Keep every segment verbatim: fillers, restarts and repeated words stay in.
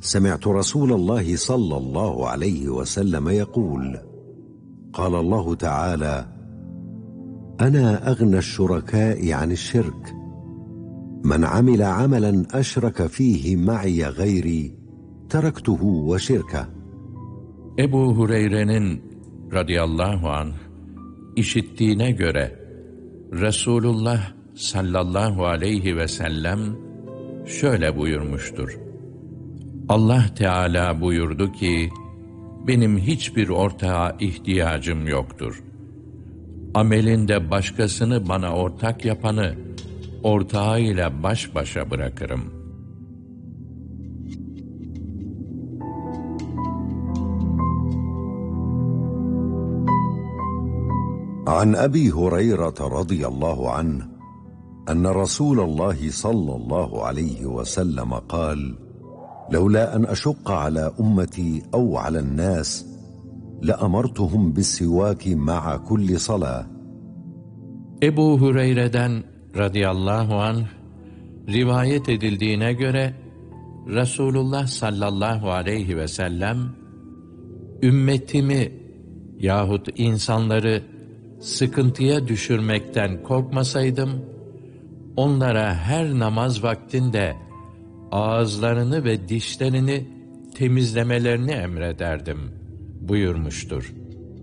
سمعت رسول الله صلى الله عليه وسلم يقول: قال الله تعالى: أنا أغنى الشركاء عن الشرك، من عمل عملا أشرك فيه معي غيري تركته وشركه. Ebu Hureyre'nin radıyallahu anh işittiğine göre Resulullah sallallahu aleyhi ve sellem şöyle buyurmuştur: Allah Teala buyurdu ki, benim hiçbir ortağa ihtiyacım yoktur. Amelinde başkasını bana ortak yapanı ortağıyla baş başa bırakırım. عن أبي هريرة رضي الله عنه أن رسول الله صلى الله عليه وسلم قال: لولا أن أشق على أمتي أو على الناس لأمرتهم بالسواك مع كل صلاة. Ebu Hureyre'den radıyallahu anh rivayet edildiğine göre Resulullah sallallahu aleyhi ve sellem ümmetimi yahut insanları sıkıntıya düşürmekten korkmasaydım, onlara her namaz vaktinde ağızlarını ve dişlerini temizlemelerini emrederdim buyurmuştur.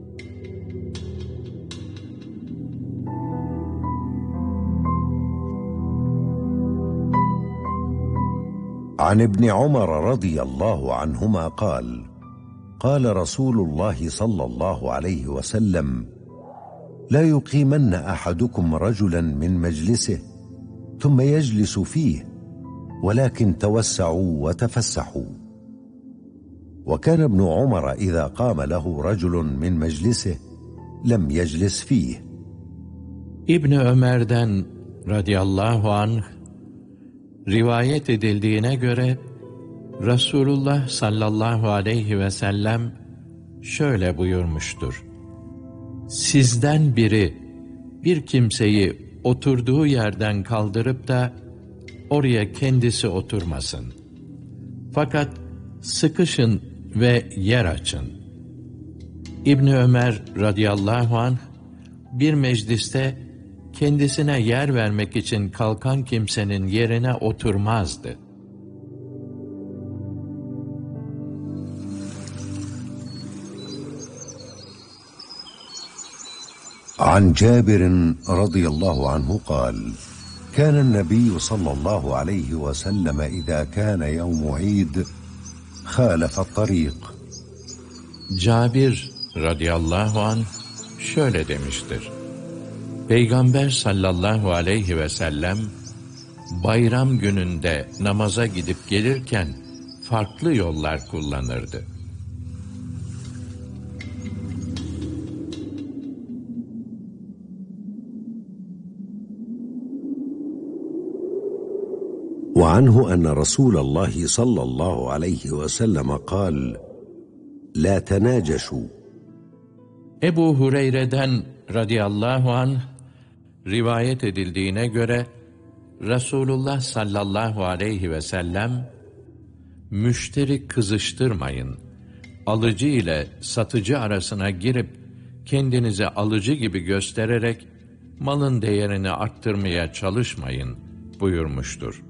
عن ابن عمر رضي الله عنهما قال: قال رسول الله صلى الله عليه وسلم: لا يقيمن أحدكم رجلا من مجلسه ثم يجلس فيه ولكن توسعوا وتفسحوا. وكان ابن عمر إذا قام له رجل من مجلسه لم يجلس فيه. İbni Ömer'den radıyallahu anh rivayet edildiğine göre Resulullah sallallahu aleyhi ve sellem şöyle buyurmuştur: Sizden biri bir kimseyi oturduğu yerden kaldırıp da oraya kendisi oturmasın. Fakat sıkışın ve yer açın. İbni Ömer radıyallahu anh bir mecliste kendisine yer vermek için kalkan kimsenin yerine oturmazdı. عن جابر رضي الله عنه قال: كان النبي صلى الله عليه وسلم إذا كان يوم عيد خالف الطريق. Cabir radıyallahu anh şöyle demiştir: Peygamber sallallahu aleyhi ve sellem bayram gününde namaza gidip gelirken farklı yollar kullanırdı. وعنه أن رسول الله صلى الله عليه وسلم قال: لا تناجشوا. Ebu Hureyre'den radıyallahu anh rivayet edildiğine göre Resulullah sallallahu aleyhi ve sellem müşteri kızıştırmayın, alıcı ile satıcı arasına girip kendinizi alıcı gibi göstererek malın değerini arttırmaya çalışmayın buyurmuştur.